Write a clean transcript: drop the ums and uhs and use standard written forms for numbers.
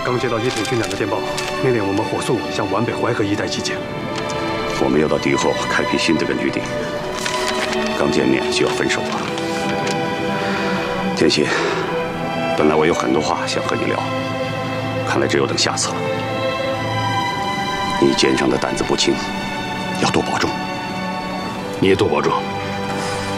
刚接到叶挺军长的电报，命令我们火速向皖北淮河一带集结。 我们要到敌后开辟新的根据地。刚见面就要分手了，天心，本来我有很多话想和你聊，看来只有等下次了。你肩上的担子不轻，要多保重。 你也多保重。